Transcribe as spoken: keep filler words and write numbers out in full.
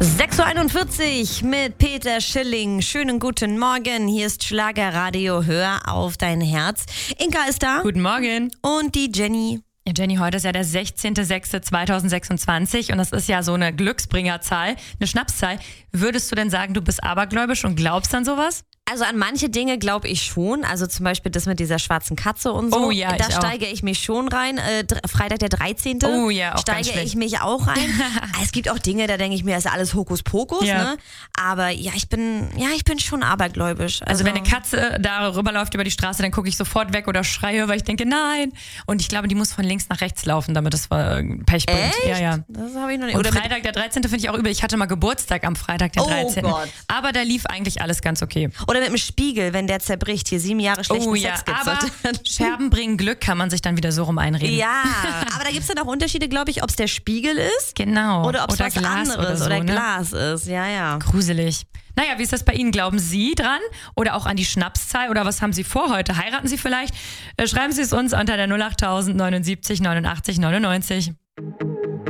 sechs Uhr einundvierzig mit Peter Schilling. Schönen guten Morgen. Hier ist Schlagerradio. Hör auf dein Herz. Inka ist da. Guten Morgen. Und die Jenny. Ja, Jenny, heute ist ja der sechzehnter sechster zweitausendsechsundzwanzig und das ist ja so eine Glücksbringerzahl, eine Schnapszahl. Würdest du denn sagen, du bist abergläubisch und glaubst an sowas? Also an manche Dinge glaube ich schon. Also zum Beispiel das mit dieser schwarzen Katze und so. Oh ja, da ich steige ich mich schon rein. Äh, dr- Freitag der dreizehnte Oh ja, auch ganz steige schlecht. ich mich auch rein. Es gibt auch Dinge, da denke ich mir, das ist alles Hokuspokus. Ja. Ne? Aber ja, ich bin ja, ich bin schon abergläubisch. Also wenn eine Katze da rüberläuft über die Straße, dann gucke ich sofort weg oder schreie, weil ich denke, nein. Und ich glaube, die muss von links nach rechts laufen, damit es äh, Pech bringt. Echt? Ja, ja. Das habe ich noch nicht. Und Oder mit- Freitag der dreizehnte finde ich auch übel. Ich hatte mal Geburtstag am Freitag der Oh dreizehnte Gott. Aber da lief eigentlich alles ganz okay. Oder mit dem Spiegel, wenn der zerbricht. Hier sieben Jahre schlechten Oh ja, Sex gibt's aber dort. Scherben bringen Glück, kann man sich dann wieder so rum einreden. Ja, aber da gibt es dann auch Unterschiede, glaube ich, ob es der Spiegel ist Genau. oder ob es was Glas anderes oder, so, oder ne? Glas ist. Ja, ja. Gruselig. Naja, wie ist das bei Ihnen? Glauben Sie dran? Oder auch an die Schnapszahl? Oder was haben Sie vor heute? Heiraten Sie vielleicht? Äh, Schreiben Sie es uns unter der null acht null neunundsiebzig neunundachtzig neunundneunzig.